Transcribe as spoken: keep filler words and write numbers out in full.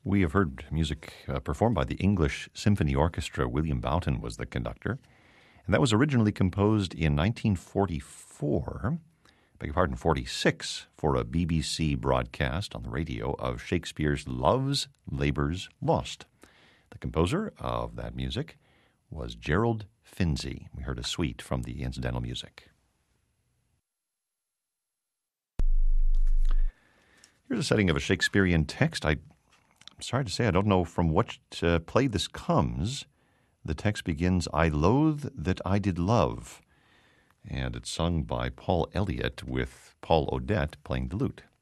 We have heard music uh, performed by the English Symphony Orchestra. William Boughton was the conductor. And that was originally composed in nineteen forty-four, beg your pardon, forty-six, for a B B C broadcast on the radio of Shakespeare's Love's Labour's Lost. The composer of that music was Gerald Finzi. We heard a suite from the incidental music. Here's a setting of a Shakespearean text. I, I'm sorry to say I don't know from what uh, play this comes. The text begins, "I loathe that I did love," and it's sung by Paul Elliott with Paul Odette playing the lute.